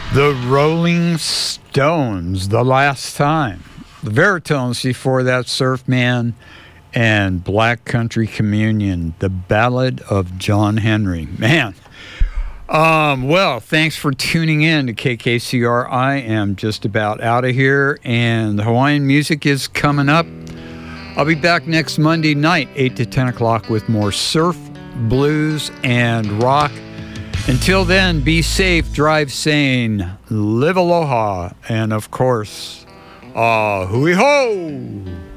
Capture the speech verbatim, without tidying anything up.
The Rolling Stones, The Last Time. The Veritones before that, Surfman, and Black Country Communion, The Ballad of John Henry. Man. Um, well, thanks for tuning in to K K C R. I am just about out of here, and the Hawaiian music is coming up. I'll be back next Monday night, eight to ten o'clock, with more surf, blues, and rock. Until then, be safe, drive sane, live aloha, and of course, ah, hui ho!